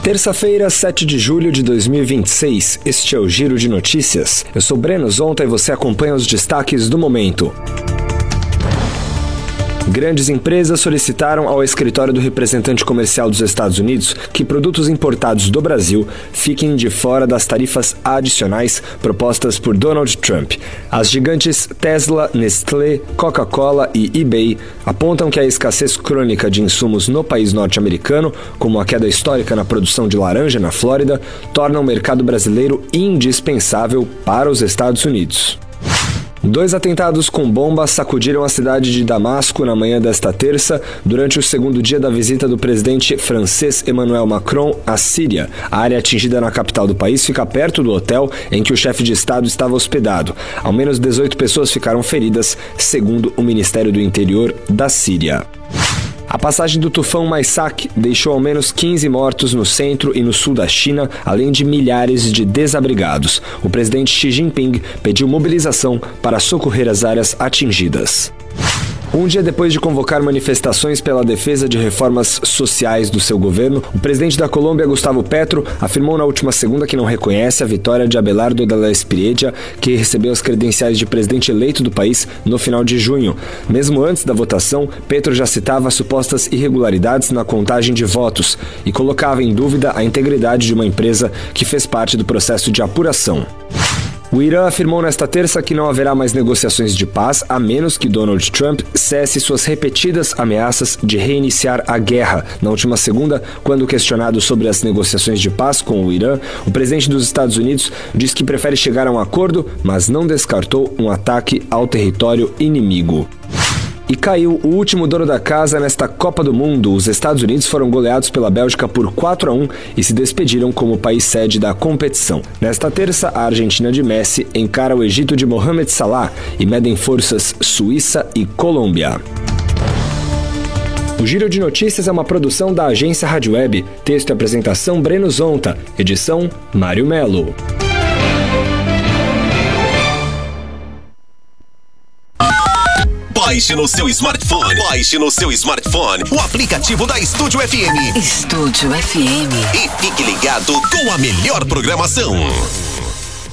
Terça-feira, 7 de julho de 2026, este é o Giro de Notícias. Eu sou Breno Zonta e você acompanha os destaques do momento. Grandes empresas solicitaram ao escritório do representante comercial dos Estados Unidos que produtos importados do Brasil fiquem de fora das tarifas adicionais propostas por Donald Trump. As gigantes Tesla, Nestlé, Coca-Cola e eBay apontam que a escassez crônica de insumos no país norte-americano, como a queda histórica na produção de laranja na Flórida, torna o mercado brasileiro indispensável para os Estados Unidos. 2 atentados com bombas sacudiram a cidade de Damasco na manhã desta terça, durante o segundo dia da visita do presidente francês Emmanuel Macron à Síria. A área atingida na capital do país fica perto do hotel em que o chefe de Estado estava hospedado. Ao menos 18 pessoas ficaram feridas, segundo o Ministério do Interior da Síria. A passagem do tufão Maisak deixou ao menos 15 mortos no centro e no sul da China, além de milhares de desabrigados. O presidente Xi Jinping pediu mobilização para socorrer as áreas atingidas. Um dia depois de convocar manifestações pela defesa de reformas sociais do seu governo, o presidente da Colômbia, Gustavo Petro, afirmou na última segunda que não reconhece a vitória de Abelardo de la Espriella, que recebeu as credenciais de presidente eleito do país no final de junho. Mesmo antes da votação, Petro já citava supostas irregularidades na contagem de votos e colocava em dúvida a integridade de uma empresa que fez parte do processo de apuração. O Irã afirmou nesta terça que não haverá mais negociações de paz a menos que Donald Trump cesse suas repetidas ameaças de reiniciar a guerra. Na última segunda, quando questionado sobre as negociações de paz com o Irã, o presidente dos Estados Unidos disse que prefere chegar a um acordo, mas não descartou um ataque ao território inimigo. E caiu o último dono da casa nesta Copa do Mundo. Os Estados Unidos foram goleados pela Bélgica por 4-1 e se despediram como país sede da competição. Nesta terça, a Argentina de Messi encara o Egito de Mohamed Salah e medem forças Suíça e Colômbia. O Giro de Notícias é uma produção da agência Rádio Web. Texto e apresentação Breno Zonta. Edição Mário Melo. Baixe no seu smartphone o aplicativo da Estúdio FM. Estúdio FM. E fique ligado com a melhor programação.